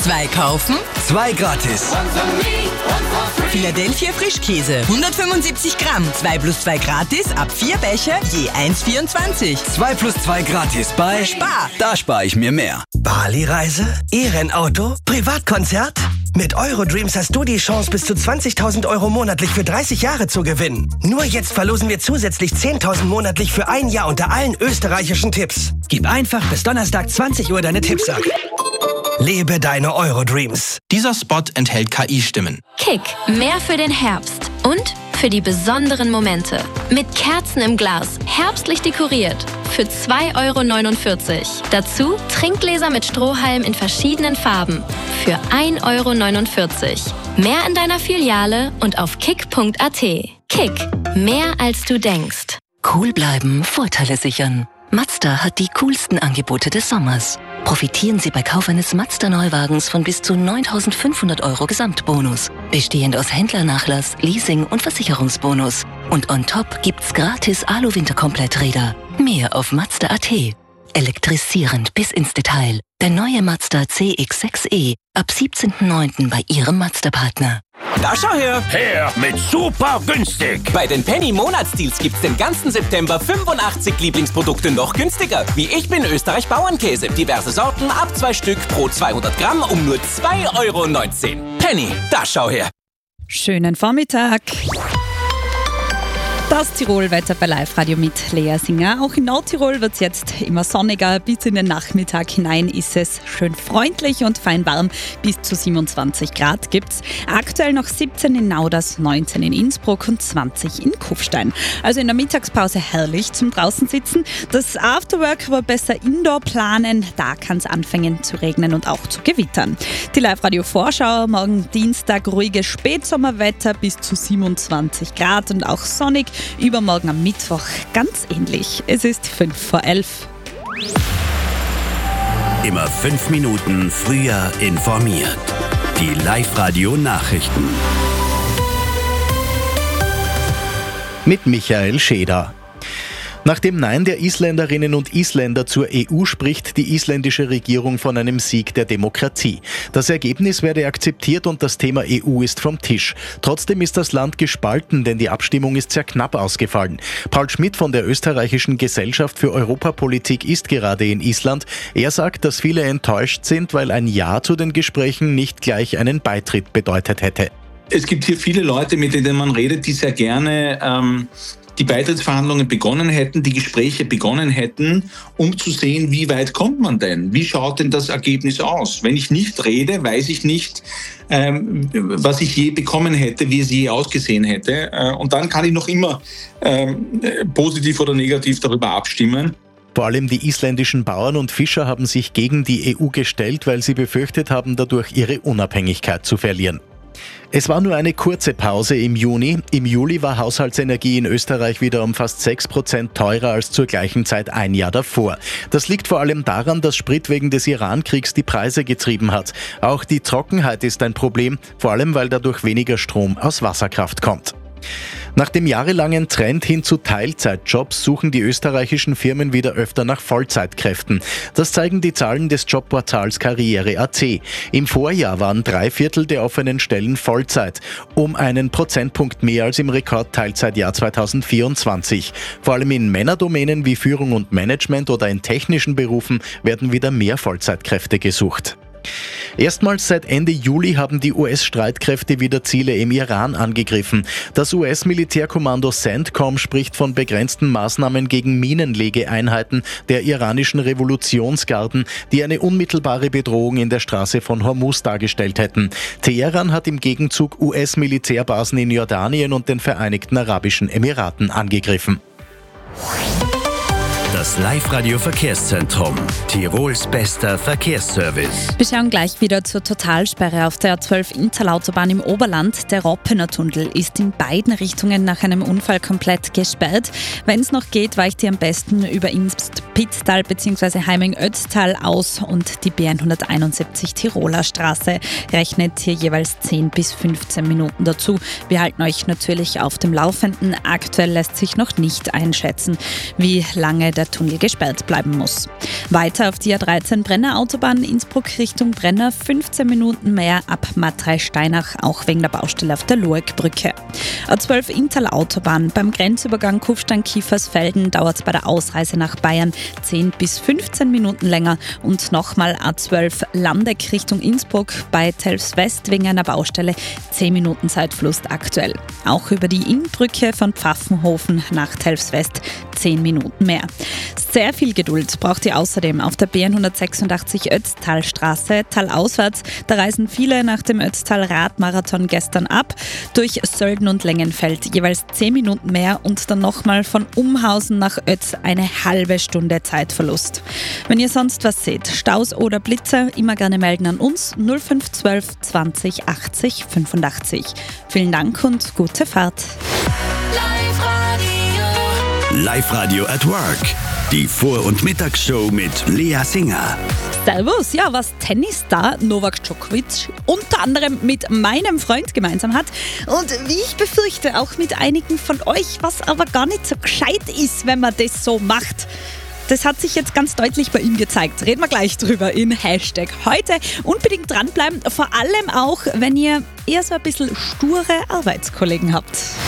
2 kaufen, 2 gratis. Philadelphia Frischkäse, 175 Gramm, 2 plus 2 gratis, ab 4 Becher, je 1,24. 2 plus 2 gratis bei Spar. Da spare ich mir mehr. Bali-Reise? E-Rennauto? Privatkonzert? Mit Eurodreams hast du die Chance, bis zu 20.000 Euro monatlich für 30 Jahre zu gewinnen. Nur jetzt verlosen wir zusätzlich 10.000 monatlich für ein Jahr unter allen österreichischen Tipps. Gib einfach bis Donnerstag 20 Uhr deine Tipps ab. Lebe deine Eurodreams. Dieser Spot enthält KI-Stimmen. Kick, mehr für den Herbst und für die besonderen Momente. Mit Kerzen im Glas, herbstlich dekoriert. Für 2,49 €. Dazu Trinkgläser mit Strohhalm in verschiedenen Farben. Für 1,49 €. Mehr in deiner Filiale und auf kick.at. Kick, mehr als du denkst. Cool bleiben, Vorteile sichern. Mazda hat die coolsten Angebote des Sommers. Profitieren Sie bei Kauf eines Mazda-Neuwagens von bis zu 9.500 € Gesamtbonus. Bestehend aus Händlernachlass, Leasing und Versicherungsbonus. Und on top gibt's gratis Alu-Winterkompletträder. Mehr auf Mazda.at. Elektrisierend bis ins Detail. Der neue Mazda CX-6e ab 17.09. bei Ihrem Mazda-Partner. Da schau her! Her mit super günstig! Bei den Penny-Monatsdeals gibt's den ganzen September 85 Lieblingsprodukte noch günstiger. Wie Ich bin Österreich Bauernkäse. Diverse Sorten ab 2 Stück pro 200 Gramm um nur 2,19 €. Penny, da schau her! Schönen Vormittag! Das Tirol-Wetter bei Live-Radio mit Lea Singer. Auch in Nordtirol wird es jetzt immer sonniger. Bis in den Nachmittag hinein ist es schön freundlich und fein warm. Bis zu 27 Grad gibt's. Aktuell noch 17 in Nauders, 19 in Innsbruck und 20 in Kufstein. Also in der Mittagspause herrlich zum draußen sitzen. Das Afterwork aber besser indoor planen. Da kann es anfangen zu regnen und auch zu gewittern. Die Live-Radio-Vorschau. Morgen Dienstag ruhiges Spätsommerwetter bis zu 27 Grad und auch sonnig. Übermorgen am Mittwoch ganz ähnlich. Es ist 11:05. Immer 5 Minuten früher informiert. Die Live-Radio-Nachrichten. Mit Michael Scheder. Nach dem Nein der Isländerinnen und Isländer zur EU spricht die isländische Regierung von einem Sieg der Demokratie. Das Ergebnis werde akzeptiert und das Thema EU ist vom Tisch. Trotzdem ist das Land gespalten, denn die Abstimmung ist sehr knapp ausgefallen. Paul Schmidt von der österreichischen Gesellschaft für Europapolitik ist gerade in Island. Er sagt, dass viele enttäuscht sind, weil ein Ja zu den Gesprächen nicht gleich einen Beitritt bedeutet hätte. Es gibt hier viele Leute, mit denen man redet, die sehr gerne die Beitrittsverhandlungen begonnen hätten, die Gespräche begonnen hätten, um zu sehen, wie weit kommt man denn? Wie schaut denn das Ergebnis aus? Wenn ich nicht rede, weiß ich nicht, was ich je bekommen hätte, wie es je ausgesehen hätte. Und dann kann ich noch immer positiv oder negativ darüber abstimmen. Vor allem die isländischen Bauern und Fischer haben sich gegen die EU gestellt, weil sie befürchtet haben, dadurch ihre Unabhängigkeit zu verlieren. Es war nur eine kurze Pause im Juni. Im Juli war Haushaltsenergie in Österreich wieder um fast 6% teurer als zur gleichen Zeit ein Jahr davor. Das liegt vor allem daran, dass Sprit wegen des Iran-Kriegs die Preise getrieben hat. Auch die Trockenheit ist ein Problem, vor allem weil dadurch weniger Strom aus Wasserkraft kommt. Nach dem jahrelangen Trend hin zu Teilzeitjobs suchen die österreichischen Firmen wieder öfter nach Vollzeitkräften. Das zeigen die Zahlen des Jobportals Karriere.at. Im Vorjahr waren 3/4 der offenen Stellen Vollzeit, um einen Prozentpunkt mehr als im Rekordteilzeitjahr 2024. Vor allem in Männerdomänen wie Führung und Management oder in technischen Berufen werden wieder mehr Vollzeitkräfte gesucht. Erstmals seit Ende Juli haben die US-Streitkräfte wieder Ziele im Iran angegriffen. Das US-Militärkommando CENTCOM spricht von begrenzten Maßnahmen gegen Minenlegeeinheiten der iranischen Revolutionsgarden, die eine unmittelbare Bedrohung in der Straße von Hormuz dargestellt hätten. Teheran hat im Gegenzug US-Militärbasen in Jordanien und den Vereinigten Arabischen Emiraten angegriffen. Das Live-Radio-Verkehrszentrum. Tirols bester Verkehrsservice. Wir schauen gleich wieder zur Totalsperre auf der A12 Interlautaubahn im Oberland. Der Roppener Tunnel ist in beiden Richtungen nach einem Unfall komplett gesperrt. Wenn es noch geht, weicht ihr am besten über Imst-Pitztal bzw. Heiming-Ötztal aus und die B171 Tiroler Straße rechnet hier jeweils 10 bis 15 Minuten dazu. Wir halten euch natürlich auf dem Laufenden. Aktuell lässt sich noch nicht einschätzen, wie lange der der Tunnel gesperrt bleiben muss. Weiter auf die A13 Brenner Autobahn Innsbruck Richtung Brenner 15 Minuten mehr ab Matrei-Steinach, auch wegen der Baustelle auf der Loegbrücke. A12 Inntal Autobahn beim Grenzübergang Kufstein-Kiefersfelden dauert es bei der Ausreise nach Bayern 10 bis 15 Minuten länger und nochmal A12 Landeck Richtung Innsbruck bei Telfs West wegen einer Baustelle 10 Minuten Zeitverlust aktuell. Auch über die Innbrücke von Pfaffenhofen nach Telfs West 10 Minuten mehr. Sehr viel Geduld braucht ihr außerdem auf der BN186 Ötztalstraße, talauswärts. Da reisen viele nach dem Ötztal-Radmarathon gestern ab. Durch Sölden und Lengenfeld jeweils 10 Minuten mehr und dann nochmal von Umhausen nach Ötz eine halbe Stunde Zeitverlust. Wenn ihr sonst was seht, Staus oder Blitze, immer gerne melden an uns 0512 20 80 85. Vielen Dank und gute Fahrt. Live-Radio at Work. Die Vor- und Mittagsshow mit Lea Singer. Servus, ja, was Tennisstar Novak Djokovic unter anderem mit meinem Freund gemeinsam hat und wie ich befürchte auch mit einigen von euch, was aber gar nicht so gescheit ist, wenn man das so macht. Das hat sich jetzt ganz deutlich bei ihm gezeigt. Reden wir gleich drüber in Hashtag heute. Unbedingt dranbleiben, vor allem auch, wenn ihr eher so ein bisschen sture Arbeitskollegen habt.